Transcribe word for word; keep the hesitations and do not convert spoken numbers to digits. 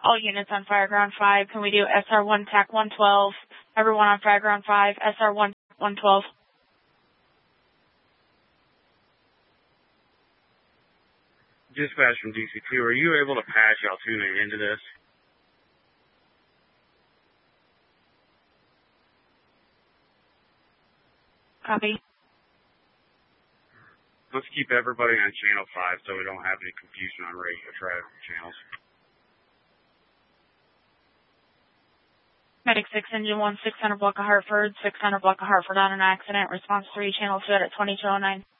All units on Fireground five, can we do S R one TAC one twelve? Everyone on Fireground five, S R one one twelve. Dispatch from D C two, are you able to patch Altoona into this? Copy. Let's keep everybody on channel five so we don't have any confusion on radio traffic channels. Medic six, engine one, six hundred block of Hartford, six hundred block of Hartford on an accident. Response three, channel two at twenty-two oh nine.